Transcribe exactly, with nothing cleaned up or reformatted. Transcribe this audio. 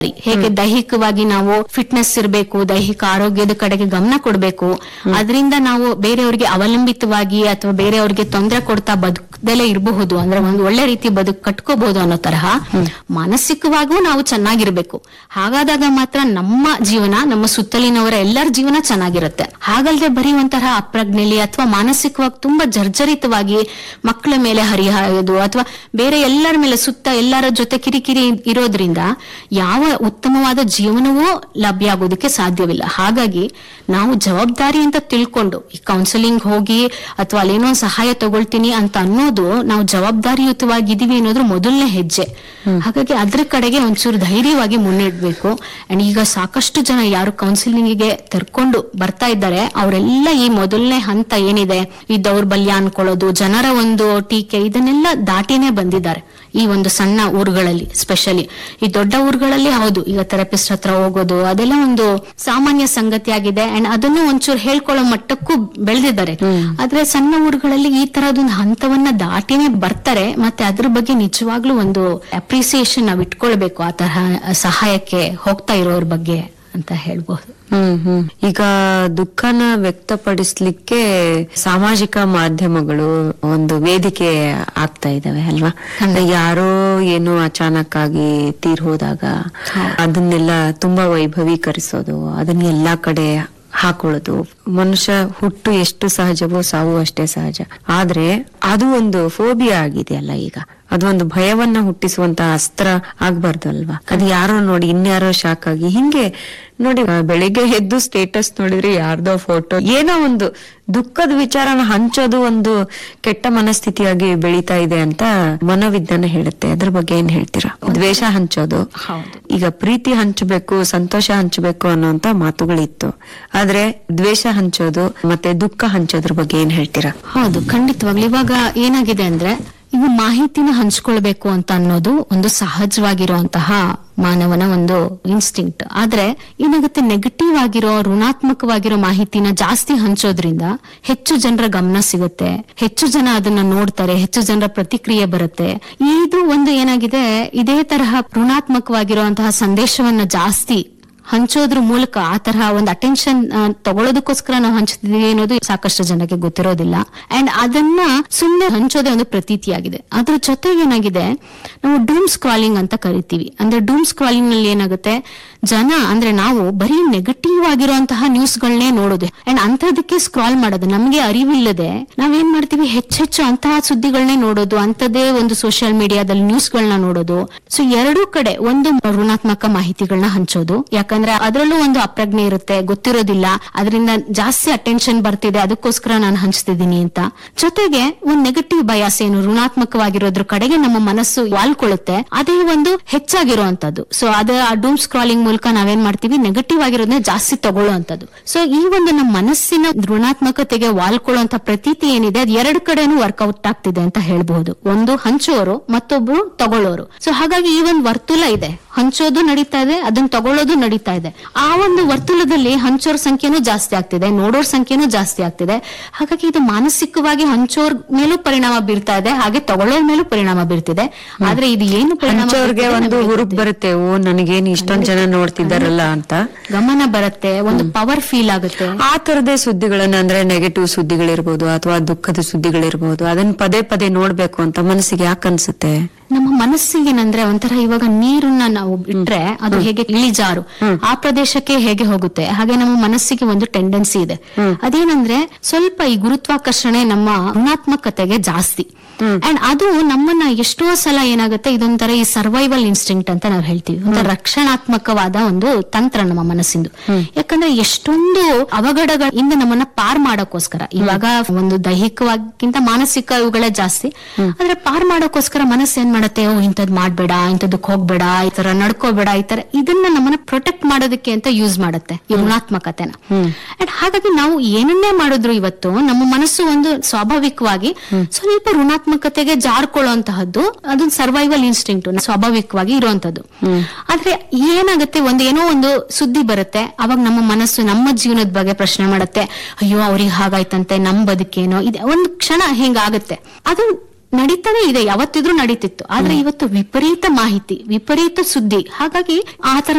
ಹೇಗೆ ದೈಹಿಕವಾಗಿ ನಾವು ಫಿಟ್ನೆಸ್ ಇರಬೇಕು, ದೈಹಿಕ ಆರೋಗ್ಯದ ಕಡೆಗೆ ಗಮನ ಕೊಡಬೇಕು, ಅದರಿಂದ ನಾವು ಬೇರೆಯವ್ರಿಗೆ ಅವಲಂಬಿತವಾಗಿ ಅಥವಾ ಬೇರೆಯವ್ರಿಗೆ ತೊಂದರೆ ಕೊಡ್ತಾ ಬದುಕದಲ್ಲೇ ಇರಬಹುದು, ಅಂದ್ರೆ ಒಂದು ಒಳ್ಳೆ ರೀತಿ ಬದುಕು ಕಟ್ಕೋಬಹುದು ಅನ್ನೋ ತರಹ ಮಾನಸಿಕವಾಗೂ ನಾವು ಚೆನ್ನಾಗಿರ್ಬೇಕು. ಹಾಗಾದಾಗ ಮಾತ್ರ ನಮ್ಮ ಜೀವನ, ನಮ್ಮ ಸುತ್ತಲಿನವರ ಎಲ್ಲರ ಜೀವನ ಚೆನ್ನಾಗಿರುತ್ತೆ. ಹಾಗಲ್ದೆ ಬರೀ ಒಂಥರ ಅಪ್ರಜ್ಞೆಲಿ ಅಥವಾ ಮಾನಸಿಕವಾಗಿ ತುಂಬಾ ಜರ್ಜರಿತವಾಗಿ ಮಕ್ಕಳ ಮೇಲೆ ಹರಿಹಾಯೋದು ಅಥವಾ ಬೇರೆ ಎಲ್ಲರ ಮೇಲೆ ಸುತ್ತ ಎಲ್ಲರ ಜೊತೆ ಕಿರಿಕಿರಿ ಇರೋದ್ರಿಂದ ಯಾವ ಉತ್ತಮವಾದ ಜೀವನವೂ ಲಭ್ಯ ಆಗೋದಕ್ಕೆ ಸಾಧ್ಯವಿಲ್ಲ. ಹಾಗಾಗಿ ನಾವು ಜವಾಬ್ದಾರಿ ಅಂತ ತಿಳ್ಕೊಂಡು ಈ ಕೌನ್ಸಿಲಿಂಗ್ ಹೋಗಿ ಅಥವಾ ಅಲ್ಲೇನೋ ಸಹಾಯ ತಗೊಳ್ತೀನಿ ಅಂತ ಅನ್ನೋದು ನಾವು ಜವಾಬ್ದಾರಿಯುತವಾಗಿದ್ದೀವಿ ಅನ್ನೋದ್ರ ಮೊದಲನೇ ಹೆಜ್ಜೆ. ಹಾಗಾಗಿ ಅದ್ರ ಕಡೆಗೆ ಒಂಚೂರು ಧೈರ್ಯವಾಗಿ ಮುನ್ನಡೆಬೇಕು. ಅಂಡ್ ಈಗ ಸಾಕಷ್ಟು ಜನ ಯಾರು ಕೌನ್ಸಿಲಿಂಗ್ ಗೆ ತೆರ್ಕೊಂಡು ಬರ್ತಾ ಇದ್ದಾರೆ ಅವರೆಲ್ಲ ಈ ಮೊದಲನೇ ಹಂತ ಏನಿದೆ, ಈ ದೌರ್ಬಲ್ಯ ಅನ್ಕೊಳ್ಳೋದು, ಜನರ ಒಂದು ಟೀಕೆ, ಇದನ್ನೆಲ್ಲ ದಾಟಿನೇ ಬಂದಿದ್ದಾರೆ ಈ ಒಂದು ಸಣ್ಣ ಊರುಗಳಲ್ಲಿ. ಸ್ಪೆಷಲಿ ಈ ದೊಡ್ಡ ಊರುಗಳಲ್ಲಿ ಹೌದು, ಈಗ ಥೆರಪಿಸ್ಟ್ ಹತ್ರ ಹೋಗೋದು ಅದೆಲ್ಲ ಒಂದು ಸಾಮಾನ್ಯ ಸಂಗತಿ ಆಗಿದೆ. ಅಂಡ್ ಅದನ್ನು ಒಂಚೂರು ಹೇಳ್ಕೊಳ್ಳೋ ಮಟ್ಟಕ್ಕೂ ಬೆಳೆದಿದ್ದಾರೆ. ಆದ್ರೆ ಸಣ್ಣ ಊರುಗಳಲ್ಲಿ ಈ ತರದೊಂದು ಹಂತವನ್ನ ದಾಟಿನೇ ಬರ್ತಾರೆ. ಮತ್ತೆ ಅದ್ರ ಬಗ್ಗೆ ನಿಜವಾಗ್ಲೂ ಒಂದು ಅಪ್ರಿಸಿಯೇಷನ್ ನಾವ್ ಇಟ್ಕೊಳ್ಬೇಕು ಆ ತರಹ ಸಹಾಯಕ್ಕೆ ಹೋಗ್ತಾ ಇರೋರ ಬಗ್ಗೆ ಅಂತ ಹೇಳ್ಬಹುದು. ಹ್ಮ್ ಹ್ಮ್ ಈಗ ದುಃಖನ ವ್ಯಕ್ತಪಡಿಸ್ಲಿಕ್ಕೆ ಸಾಮಾಜಿಕ ಮಾಧ್ಯಮಗಳು ಒಂದು ವೇದಿಕೆ ಆಗ್ತಾ ಇದಾವೆ ಅಲ್ವಾ? ಯಾರೋ ಏನೋ ಅಚಾನಕ್ ಆಗಿ ತೀರ್ ಹೋದಾಗ ಅದನ್ನೆಲ್ಲ ತುಂಬಾ ವೈಭವೀಕರಿಸೋದು, ಅದನ್ನ ಎಲ್ಲಾ ಕಡೆ ಹಾಕೊಳ್ಳೋದು. ಮನುಷ್ಯ ಹುಟ್ಟು ಎಷ್ಟು ಸಹಜವೋ ಸಾವು ಅಷ್ಟೇ ಸಹಜ. ಆದ್ರೆ ಅದು ಒಂದು ಫೋಬಿಯಾ ಆಗಿದೆಯಲ್ಲ ಈಗ, ಅದೊಂದು ಭಯವನ್ನ ಹುಟ್ಟಿಸುವಂತ ಅಸ್ತ್ರ ಆಗ್ಬಾರ್ದು ಅಲ್ವಾ? ಅದು ಯಾರೋ ನೋಡಿ ಇನ್ಯಾರೋ ಶಾಕ್ ಆಗಿ ಹಿಂಗೆ ನೋಡಿ ಬೆಳಿಗ್ಗೆ ಎದ್ದು ಸ್ಟೇಟಸ್ ನೋಡಿದ್ರೆ ಯಾರ್ದೋ ಫೋಟೋ, ಏನೋ ಒಂದು ದುಃಖದ ವಿಚಾರನ ಹಂಚೋದು ಒಂದು ಕೆಟ್ಟ ಮನಸ್ಥಿತಿಯಾಗಿ ಬೆಳೀತಾ ಇದೆ ಅಂತ ಮನೋವಿಜ್ಞಾನ ಹೇಳುತ್ತೆ. ಅದ್ರ ಬಗ್ಗೆ ಏನ್ ಹೇಳ್ತೀರಾ? ದ್ವೇಷ ಹಂಚೋದು, ಈಗ ಪ್ರೀತಿ ಹಂಚಬೇಕು, ಸಂತೋಷ ಹಂಚಬೇಕು ಅನ್ನೋಂತ ಮಾತುಗಳಿತ್ತು. ಆದ್ರೆ ದ್ವೇಷ ಹಂಚೋದು ಮತ್ತೆ ದುಃಖ ಹಂಚೋದ್ರ ಬಗ್ಗೆ ಏನ್ ಹೇಳ್ತೀರಾ? ಹೌದು, ಖಂಡಿತವಾಗ್ಲು ಇವಾಗ ಏನಾಗಿದೆ ಅಂದ್ರೆ ಈಗ ಮಾಹಿತಿನ ಹಂಚ್ಕೊಳ್ಬೇಕು ಅಂತ ಅನ್ನೋದು ಒಂದು ಸಹಜವಾಗಿರುವಂತಹ ಮಾನವನ ಒಂದು ಇನ್ಸ್ಟಿಂಕ್ಟ್. ಆದ್ರೆ ಏನಾಗುತ್ತೆ, ನೆಗೆಟಿವ್ ಆಗಿರೋ ಋಣಾತ್ಮಕವಾಗಿರೋ ಮಾಹಿತಿನ ಜಾಸ್ತಿ ಹಂಚೋದ್ರಿಂದ ಹೆಚ್ಚು ಜನರ ಗಮನ ಸಿಗುತ್ತೆ, ಹೆಚ್ಚು ಜನ ಅದನ್ನ ನೋಡ್ತಾರೆ, ಹೆಚ್ಚು ಜನರ ಪ್ರತಿಕ್ರಿಯೆ ಬರುತ್ತೆ. ಇದು ಒಂದು ಏನಾಗಿದೆ, ಇದೇ ತರಹ ಋಣಾತ್ಮಕವಾಗಿರುವಂತಹ ಸಂದೇಶವನ್ನ ಜಾಸ್ತಿ ಹಂಚೋದ್ರ ಮೂಲಕ ಆ ತರಹ ಒಂದು ಅಟೆನ್ಷನ್ ತಗೊಳ್ಳೋದಕ್ಕೋಸ್ಕರ ನಾವು ಹಂಚ್ತಿದೀವಿ ಅನ್ನೋದು ಸಾಕಷ್ಟು ಜನಕ್ಕೆ ಗೊತ್ತಿರೋದಿಲ್ಲ. ಅಂಡ್ ಅದನ್ನ ಸುಮ್ಮನೆ ಹಂಚೋದೇ ಒಂದು ಪ್ರತೀತಿಯಾಗಿದೆ. ಅದ್ರ ಜೊತೆಗೆ ಏನಾಗಿದೆ, ನಾವು ಡೂಮ್ ಸ್ಕ್ರಾಲಿಂಗ್ ಅಂತ ಕರಿತೀವಿ. ಅಂದ್ರೆ ಡೂಮ್ ಸ್ಕ್ರಾಲಿಂಗ್ ನಲ್ಲಿ ಏನಾಗುತ್ತೆ, ಜನ ಅಂದ್ರೆ ನಾವು ಬರೀ ನೆಗೆಟಿವ್ ಆಗಿರುವಂತಹ ನ್ಯೂಸ್ ಗಳನ್ನೇ ನೋಡೋದು ಅಂಡ್ ಅಂತದಕ್ಕೆ ಸ್ಕ್ರಾಲ್ ಮಾಡೋದು. ನಮ್ಗೆ ಅರಿವಿಲ್ಲದೆ ನಾವೇನ್ ಮಾಡ್ತೀವಿ, ಹೆಚ್ಚೆಚ್ಚು ಅಂತಹ ಸುದ್ದಿಗಳನ್ನೇ ನೋಡೋದು, ಅಂತದೇ ಒಂದು ಸೋಷಿಯಲ್ ಮೀಡಿಯಾದಲ್ಲಿ ನ್ಯೂಸ್ ಗಳನ್ನ ನೋಡೋದು. ಸೊ ಎರಡೂ ಕಡೆ ಒಂದು ಋಣಾತ್ಮಕ ಮಾಹಿತಿಗಳನ್ನ ಹಂಚೋದು, ಯಾಕಂದ್ರೆ ಅದರಲ್ಲೂ ಒಂದು ಅಪ್ರಜ್ಞೆ ಇರುತ್ತೆ, ಗೊತ್ತಿರೋದಿಲ್ಲ, ಅದರಿಂದ ಜಾಸ್ತಿ ಅಟೆನ್ಷನ್ ಬರ್ತಿದೆ, ಅದಕ್ಕೋಸ್ಕರ ನಾನು ಹಂಚ್ತಿದ್ದೀನಿ ಅಂತ. ಜೊತೆಗೆ ಒಂದು ನೆಗೆಟಿವ್ ಬಯಾಸ್, ಏನು ಋಣಾತ್ಮಕವಾಗಿರೋದ್ರ ಕಡೆಗೆ ನಮ್ಮ ಮನಸ್ಸು ವಾಲ್ಕೊಳ್ಳುತ್ತೆ, ಅದೇ ಒಂದು ಹೆಚ್ಚಾಗಿರುವಂತದ್ದು. ಸೊ ಅದ ಆ ಡೂಮ್ ಸ್ಕ್ರಾಲಿಂಗ್ ಮೂಲಕ ನಾವೇನ್ ಮಾಡ್ತೀವಿ, ನೆಗೆಟಿವ್ ಆಗಿರೋದನ್ನ ಜಾಸ್ತಿ ತಗೊಳ್ಳುವಂತದ್ದು. ಸೊ ಈ ಒಂದು ನಮ್ಮ ಮನಸ್ಸಿನ ಋಣಾತ್ಮಕತೆಗೆ ವಾಲ್ಕೊಳ್ಳುವಂತ ಪ್ರತೀತಿ ಏನಿದೆ, ಅದು ಎರಡು ಕಡೆನೂ ವರ್ಕೌಟ್ ಆಗ್ತಿದೆ ಅಂತ ಹೇಳ್ಬಹುದು. ಒಂದು ಹಂಚುವವರು, ಮತ್ತೊಬ್ರು ತಗೊಳ್ಳೋರು. ಸೊ ಹಾಗಾಗಿ ಈ ಒಂದು ವರ್ತುಲ ಇದೆ, ಹಂಚೋದು ನಡೀತಾ ಇದೆ, ಅದನ್ನ ತಗೊಳ್ಳೋದು ನಡೀತಾ ಇದೆ. ಆ ಒಂದು ವರ್ತುಲದಲ್ಲಿ ಹಂಚೋರ್ ಸಂಖ್ಯೆನೂ ಜಾಸ್ತಿ ಆಗ್ತಿದೆ, ನೋಡೋರ್ ಸಂಖ್ಯೆನೂ ಜಾಸ್ತಿ ಆಗ್ತಿದೆ. ಹಾಗಾಗಿ ಇದು ಮಾನಸಿಕವಾಗಿ ಹಂಚೋರ್ ಮೇಲೂ ಪರಿಣಾಮ ಬೀರ್ತಾ ಇದೆ, ಹಾಗೆ ತಗೊಳ್ಳೋರ್ ಮೇಲೂ ಪರಿಣಾಮ ಬೀರ್ತಿದೆ. ಆದ್ರೆ ಇದು ಏನು ಹಂಚೋರ್ಗೆ ಒಂದು ಹುರುಪ್ ಬರುತ್ತೆ, ಓ ನನಗೇನು ಇಷ್ಟೊಂದ್ ಜನ ನೋಡ್ತಿದ್ದಾರಲ್ಲ ಅಂತ ಗಮನ ಬರುತ್ತೆ, ಒಂದು ಪವರ್ ಫೀಲ್ ಆಗುತ್ತೆ. ಆ ತರದೇ ಸುದ್ದಿಗಳನ್ನ, ಅಂದ್ರೆ ನೆಗೆಟಿವ್ ಸುದ್ದಿಗಳಿರ್ಬೋದು ಅಥವಾ ದುಃಖದ ಸುದ್ದಿಗಳಿರ್ಬೋದು, ಅದನ್ನ ಪದೇ ಪದೇ ನೋಡ್ಬೇಕು ಅಂತ ಮನಸ್ಸಿಗೆ ಯಾಕೆ ಅನ್ಸುತ್ತೆ? ನಮ್ಮ ಮನಸ್ಸಿಗೇನಂದ್ರೆ ಒಂಥರ ಇವಾಗ ನೀರನ್ನ ನಾವು ಬಿಟ್ರೆ ಅದು ಹೇಗೆ ಇಳಿಜಾರು ಆ ಪ್ರದೇಶಕ್ಕೆ ಹೇಗೆ ಹೋಗುತ್ತೆ, ಹಾಗೆ ನಮ್ಮ ಮನಸ್ಸಿಗೆ ಒಂದು ಟೆಂಡೆನ್ಸಿ ಇದೆ. ಅದೇನಂದ್ರೆ ಸ್ವಲ್ಪ ಈ ಗುರುತ್ವಾಕರ್ಷಣೆ ನಮ್ಮ ಋಣಾತ್ಮಕತೆಗೆ ಜಾಸ್ತಿ. ಅಂಡ್ ಅದು ನಮ್ಮನ್ನ ಎಷ್ಟೋ ಸಲ ಏನಾಗುತ್ತೆ, ಇದೊಂಥರ ಈ ಸರ್ವೈವಲ್ ಇನ್ಸ್ಟಿಂಕ್ಟ್ ಅಂತ ನಾವು ಹೇಳ್ತೀವಿ, ಒಂಥರ ರಕ್ಷಣಾತ್ಮಕವಾದ ಒಂದು ತಂತ್ರ ನಮ್ಮ ಮನಸ್ಸಿಂದು. ಯಾಕಂದ್ರೆ ಎಷ್ಟೊಂದು ಅವಘಡಗಳಿಂದ ನಮ್ಮನ್ನ ಪಾರ್ ಮಾಡೋಕೋಸ್ಕರ, ಇವಾಗ ಒಂದು ದೈಹಿಕವಾಗಿಂತ ಮಾನಸಿಕ ಇವುಗಳೇ ಜಾಸ್ತಿ, ಆದ್ರೆ ಪಾರ್ ಮಾಡೋಕೋಸ್ಕರ ಮನಸ್ಸು ಏನ್ ಮಾಡುತ್ತೆ, ಓ ಇಂಥದ್ ಮಾಡ್ಬೇಡ, ಇಂಥದಕ್ ಹೋಗ್ಬೇಡ, ಈ ತರ ನಡ್ಕೋಬೇಡ, ಈ ತರ ಇದನ್ನ ನಮ್ಮನ್ನ ಪ್ರೊಟೆಕ್ಟ್ ಮಾಡೋದಕ್ಕೆ ಅಂತ ಯೂಸ್ ಮಾಡುತ್ತೆ ಈ ಋಣಾತ್ಮಕತೆನ. ಅಂಡ್ ಹಾಗಾಗಿ ನಾವು ಏನನ್ನೇ ಮಾಡಿದ್ರು ಇವತ್ತು ನಮ್ಮ ಮನಸ್ಸು ಒಂದು ಸ್ವಾಭಾವಿಕವಾಗಿ ಸ್ವಲ್ಪ ಋಣಾತ್ಮಕತೆಗೆ ಜಾರ್ಕೊಳ್ಳುವಂತಹದ್ದು, ಅದೊಂದು ಸರ್ವೈವಲ್ ಇನ್ಸ್ಟಿಂಕ್ಟ್ ಸ್ವಾಭಾವಿಕವಾಗಿ ಇರುವಂತದ್ದು. ಆದ್ರೆ ಏನಾಗುತ್ತೆ, ಒಂದು ಏನೋ ಒಂದು ಸುದ್ದಿ ಬರುತ್ತೆ, ಅವಾಗ ನಮ್ಮ ಮನಸ್ಸು ನಮ್ಮ ಜೀವನದ ಬಗ್ಗೆ ಪ್ರಶ್ನೆ ಮಾಡುತ್ತೆ, ಅಯ್ಯೋ ಅವ್ರಿಗೆ ಹಾಗಾಯ್ತಂತೆ, ನಮ್ ಬದುಕೇನೋ, ಇದೆ ಒಂದು ಕ್ಷಣ ಹಿಂಗಾಗುತ್ತೆ. ಅದು ನಡೀತಾನೆ ಇದೆ, ಯಾವತ್ತಿದ್ರೂ ನಡೀತಿತ್ತು. ಆದ್ರೆ ಇವತ್ತು ವಿಪರೀತ ಮಾಹಿತಿ, ವಿಪರೀತ ಸುದ್ದಿ, ಹಾಗಾಗಿ ಆ ತರ